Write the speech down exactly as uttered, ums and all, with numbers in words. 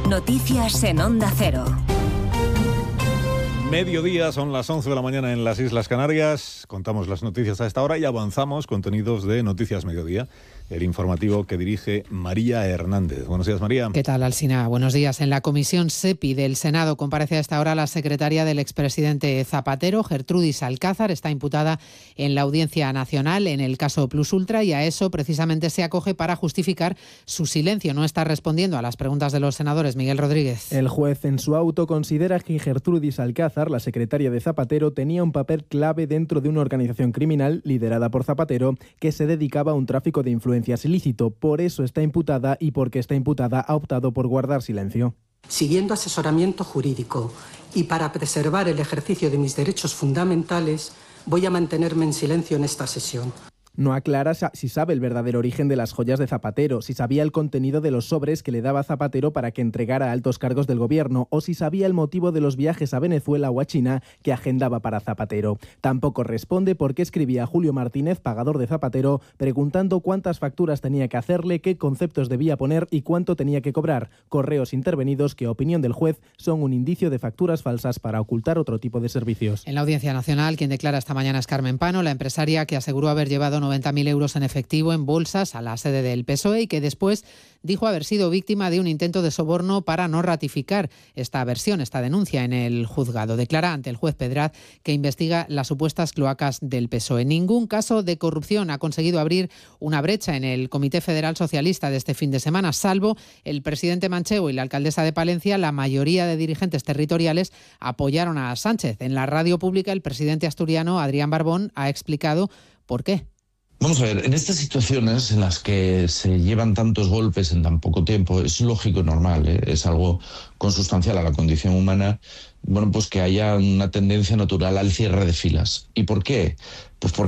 Noticias en Onda Cero. Mediodía, son las once de la mañana en las Islas Canarias. Contamos las noticias a esta hora y avanzamos contenidos de Noticias Mediodía, el informativo que dirige María Hernández. Buenos días, María. ¿Qué tal, Alsina? Buenos días. En la comisión SEPI del Senado comparece a esta hora la secretaria del expresidente Zapatero, Gertrudis Alcázar. Está imputada en la Audiencia Nacional en el caso Plus Ultra y a eso precisamente se acoge para justificar su silencio. No está respondiendo a las preguntas de los senadores. Miguel Rodríguez. El juez en su auto considera que Gertrudis Alcázar, la secretaria de Zapatero, tenía un papel clave dentro de una organización criminal liderada por Zapatero que se dedicaba a un tráfico de influencias ilícito. Por eso está imputada y porque está imputada ha optado por guardar silencio. Siguiendo asesoramiento jurídico y para preservar el ejercicio de mis derechos fundamentales, voy a mantenerme en silencio en esta sesión. No aclara si sabe el verdadero origen de las joyas de Zapatero, si sabía el contenido de los sobres que le daba Zapatero para que entregara a altos cargos del gobierno o si sabía el motivo de los viajes a Venezuela o a China que agendaba para Zapatero. Tampoco responde por qué escribía a Julio Martínez, pagador de Zapatero, preguntando cuántas facturas tenía que hacerle, qué conceptos debía poner y cuánto tenía que cobrar. Correos intervenidos que, a opinión del juez, son un indicio de facturas falsas para ocultar otro tipo de servicios. En la Audiencia Nacional, quien declara esta mañana es Carmen Pano, la empresaria que aseguró haber llevado noventa mil euros en efectivo en bolsas a la sede del P S O E y que después dijo haber sido víctima de un intento de soborno para no ratificar esta versión, esta denuncia en el juzgado. Declara ante el juez Pedraz que investiga las supuestas cloacas del P S O E. Ningún caso de corrupción ha conseguido abrir una brecha en el Comité Federal Socialista de este fin de semana, salvo el presidente Manchego y la alcaldesa de Palencia. La mayoría de dirigentes territoriales apoyaron a Sánchez. En la radio pública, el presidente asturiano, Adrián Barbón, ha explicado por qué. Vamos a ver, en estas situaciones en las que se llevan tantos golpes en tan poco tiempo, es lógico y normal, ¿eh? Es algo consustancial a la condición humana, bueno, pues que haya una tendencia natural al cierre de filas. ¿Y por qué? Pues porque